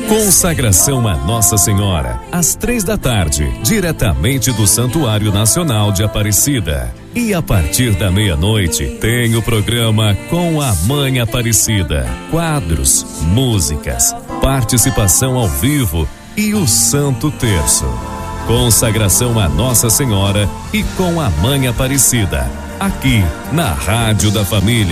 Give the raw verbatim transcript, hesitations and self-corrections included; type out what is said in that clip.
Consagração a Nossa Senhora, às três da tarde, diretamente do Santuário Nacional de Aparecida. E a partir da meia-noite, tem o programa Com a Mãe Aparecida. Quadros, músicas, participação ao vivo e o Santo Terço. Consagração a Nossa Senhora e Com a Mãe Aparecida. Aqui, na Rádio da Família.